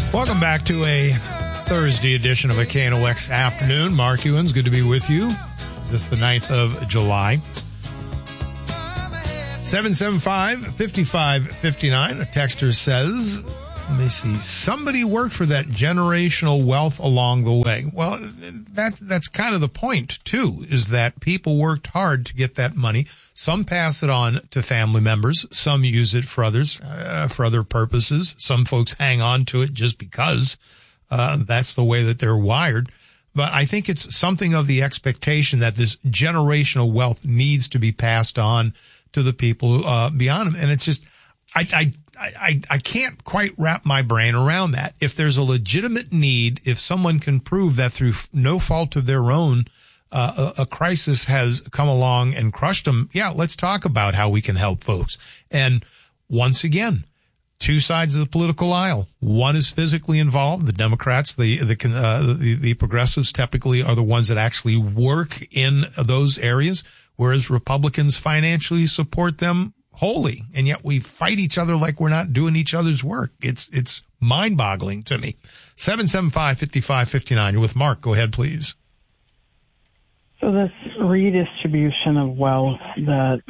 Welcome back to a Thursday edition of a KNOX Afternoon. Mark Ewens, good to be with you. This is the 9th of July. 775-5559. A texter says, let me see, somebody worked for that generational wealth along the way. Well, that's kind of the point, too, is that people worked hard to get that money. Some pass it on to family members. Some use it for others, for other purposes. Some folks hang on to it just because that's the way that they're wired. But I think it's something of the expectation that this generational wealth needs to be passed on to the people beyond them. And it's just, I can't quite wrap my brain around that. If there's a legitimate need, if someone can prove that through no fault of their own, a crisis has come along and crushed them, yeah, let's talk about how we can help folks. And once again, two sides of the political aisle. One is physically involved. The Democrats, the progressives typically are the ones that actually work in those areas, whereas Republicans financially support them wholly. And yet we fight each other like we're not doing each other's work. It's mind-boggling to me. 775-5559. You're with Mark. Go ahead, please. So this redistribution of wealth, that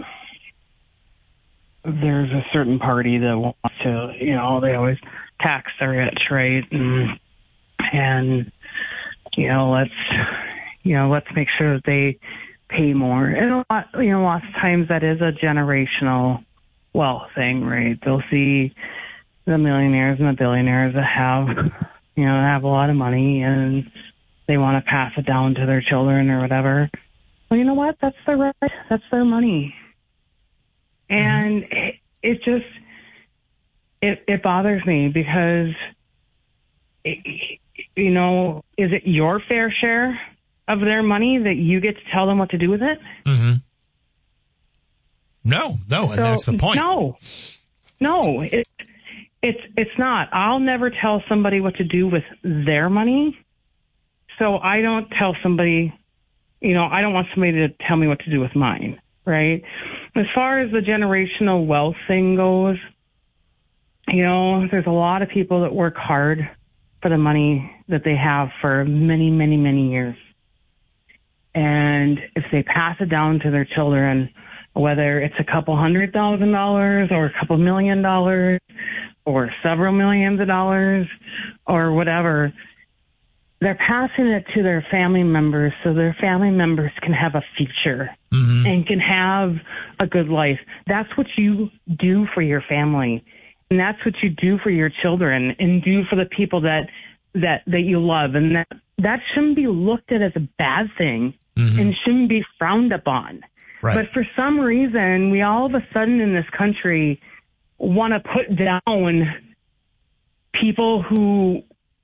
there's a certain party that wants to, they always tax the rich, right? And let's make sure that they pay more. And lots of times that is a generational wealth thing, right? They'll see the millionaires and the billionaires that have a lot of money, and they want to pass it down to their children or whatever. Well, you know what? That's their right. That's their money. And it bothers me because, is it your fair share of their money that you get to tell them what to do with it? Mm-hmm. No, and that's the point. No, it's not. I'll never tell somebody what to do with their money. So I don't tell somebody, I don't want somebody to tell me what to do with mine, right? As far as the generational wealth thing goes, there's a lot of people that work hard for the money that they have for many, many, many years. And if they pass it down to their children, whether it's a couple $100,000 or a couple $1 million or several millions of dollars or whatever, they're passing it to their family members so their family members can have a future and can have a good life. That's what you do for your family. And that's what you do for your children and do for the people that you love. And that shouldn't be looked at as a bad thing and shouldn't be frowned upon. Right. But for some reason, we all of a sudden in this country want to put down people who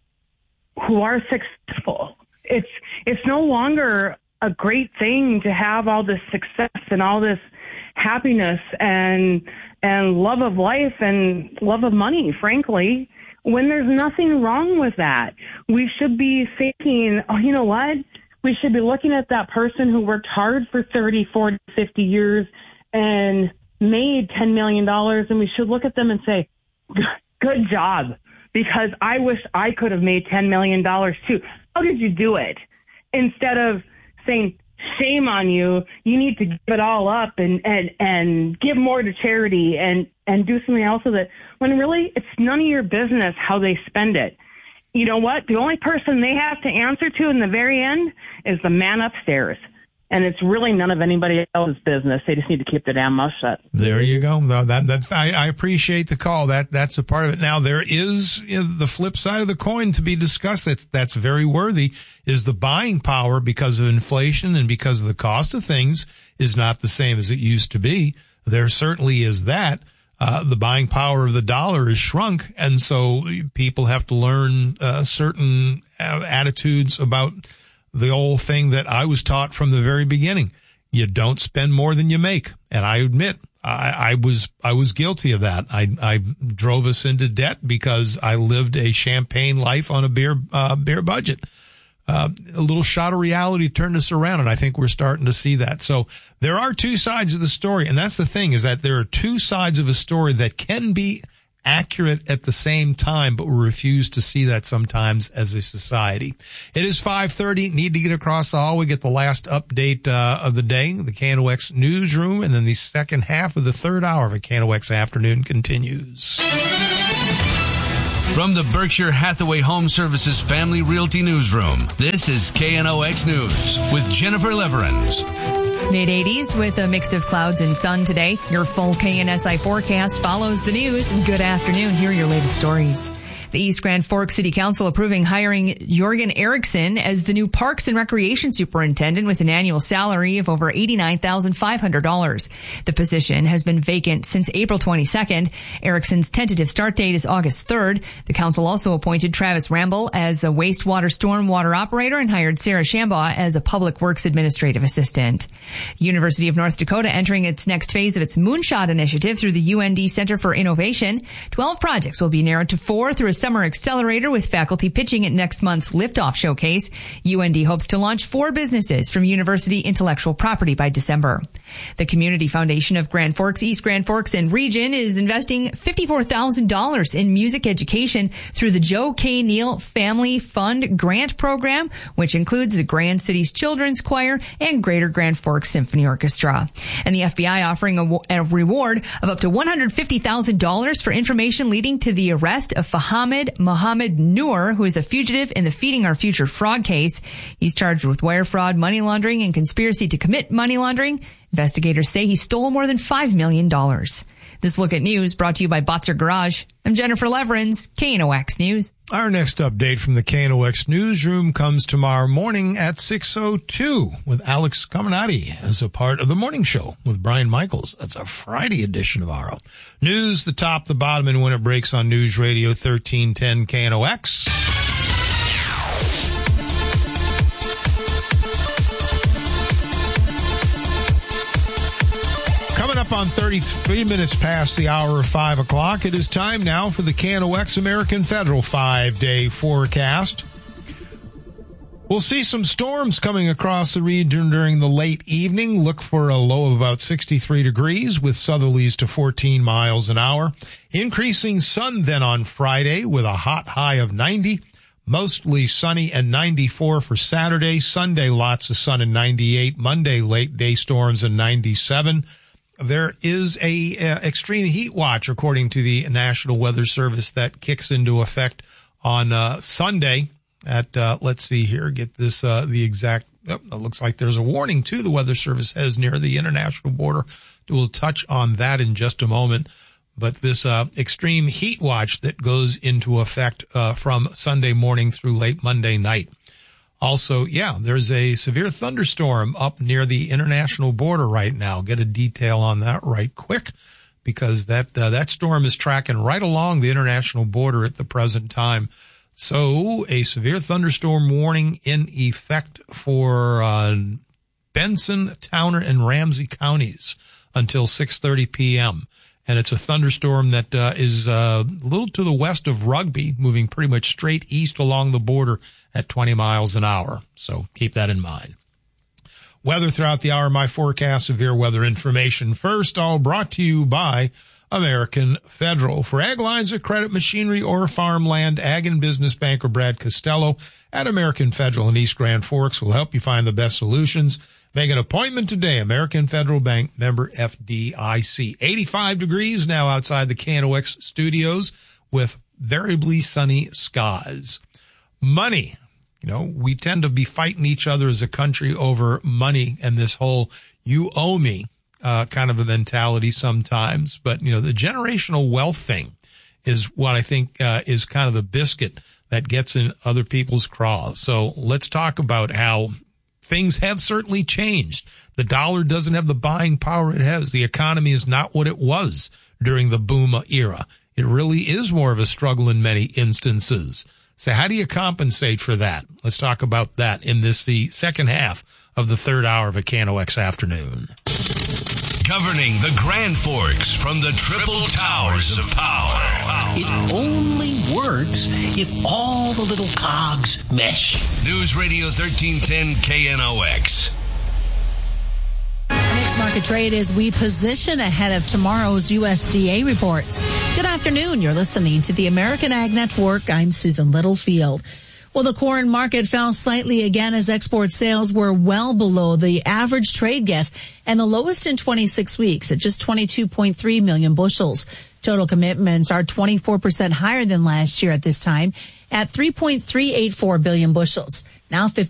are successful. It's no longer a great thing to have all this success and all this happiness and love of life and love of money, frankly, when there's nothing wrong with that. We should be thinking, you know what? We should be looking at that person who worked hard for 30, 40, 50 years and made $10 million, and we should look at them and say, good job. Because I wish I could have made $10 million too. How did you do it? Instead of saying, shame on you, you need to give it all up and give more to charity and do something else with it. When really, it's none of your business how they spend it. You know what? The only person they have to answer to in the very end is the man upstairs. And it's really none of anybody else's business. They just need to keep their damn mouth shut. There you go. No, I appreciate the call. That's a part of it. Now, there is the flip side of the coin to be discussed. That's very worthy, is the buying power because of inflation and because of the cost of things is not the same as it used to be. There certainly is that. The buying power of the dollar is shrunk. And so people have to learn certain attitudes about the old thing that I was taught from the very beginning. You don't spend more than you make. And I admit, I was guilty of that. I drove us into debt because I lived a champagne life on a beer budget. A little shot of reality turned us around, and I think we're starting to see that. So there are two sides of the story, and that's the thing, is that there are two sides of a story that can be accurate at the same time, but we refuse to see that sometimes as a society. It is 5:30. Need to get across the hall. We get the last update of the day, the KNOX newsroom, and then the second half of the third hour of a KNOX afternoon continues. From the Berkshire Hathaway Home Services Family Realty Newsroom, this is KNOX News with Jennifer Leverins. Mid-80s with a mix of clouds and sun today. Your full KNSI forecast follows the news. Good afternoon. Here are your latest stories. The East Grand Forks City Council approving hiring Jorgen Eriksson as the new Parks and Recreation Superintendent with an annual salary of over $89,500. The position has been vacant since April 22nd. Eriksson's tentative start date is August 3rd. The council also appointed Travis Ramble as a wastewater stormwater operator and hired Sarah Shambaugh as a public works administrative assistant. University of North Dakota entering its next phase of its Moonshot initiative through the UND Center for Innovation. 12 projects will be narrowed to 4 through a summer accelerator with faculty pitching at next month's Liftoff Showcase. UND hopes to launch 4 businesses from university intellectual property by December. The Community Foundation of Grand Forks, East Grand Forks, and region is investing $54,000 in music education through the Joe K. Neal Family Fund Grant Program, which includes the Grand Cities Children's Choir and Greater Grand Forks Symphony Orchestra. And the FBI offering a reward of up to $150,000 for information leading to the arrest of Mohammed Noor, who is a fugitive in the Feeding Our Future fraud case. He's charged with wire fraud, money laundering, and conspiracy to commit money laundering. Investigators say he stole more than $5 million. This Look at News brought to you by Botzer Garage. I'm Jennifer Leverins, KNOX News. Our next update from the KNOX newsroom comes tomorrow morning at 6:02 with Alex Caminati as a part of the morning show with Brian Michaels. That's a Friday edition of our news, the top, the bottom, and when it breaks on News Radio 1310 KNOX. Coming up on 33 minutes past the hour of 5 o'clock, it is time now for the KNOX American Federal 5-day forecast. We'll see some storms coming across the region during the late evening. Look for a low of about 63 degrees with southerlies to 14 miles an hour. Increasing sun then on Friday with a hot high of 90. Mostly sunny and 94 for Saturday. Sunday, lots of sun and 98. Monday, late day storms and 97. There is a extreme heat watch, according to the National Weather Service, that kicks into effect on Sunday at, let's see here, get this, the exact, it looks like there's a warning too the Weather Service has near the international border. We'll touch on that in just a moment. But this extreme heat watch that goes into effect from Sunday morning through late Monday night. Also, there's a severe thunderstorm up near the international border right now. Get a detail on that right quick, because that storm is tracking right along the international border at the present time. So a severe thunderstorm warning in effect for Benson, Towner, and Ramsey counties until 6:30 p.m. And it's a thunderstorm that is a little to the west of Rugby, moving pretty much straight east along the border at 20 miles an hour. So keep that in mind. Weather throughout the hour, my forecast, severe weather information. First, all brought to you by American Federal. For ag lines of credit, machinery, or farmland, Ag and Business Banker Brad Costello at American Federal in East Grand Forks will help you find the best solutions. Make an appointment today. American Federal Bank, member FDIC. 85 degrees now outside the KNOX studios with variably sunny skies. Money. We tend to be fighting each other as a country over money and this whole you owe me kind of a mentality sometimes. But, the generational wealth thing is what I think is kind of the biscuit that gets in other people's craws. So let's talk about how things have certainly changed. The dollar doesn't have the buying power it has. The economy is not what it was during the boom era. It really is more of a struggle in many instances. So how do you compensate for that? Let's talk about that in the second half of the third hour of a KNOX afternoon. Governing the Grand Forks from the Triple Towers of Power. It only works if all the little cogs mesh. News Radio 1310 KNOX. Mix Market market trade as we position ahead of tomorrow's USDA reports. Good afternoon. You're listening to the American Ag Network. I'm Susan Littlefield. Well, the corn market fell slightly again as export sales were well below the average trade guess and the lowest in 26 weeks at just 22.3 million bushels. Total commitments are 24% higher than last year at this time at 3.384 billion bushels. Now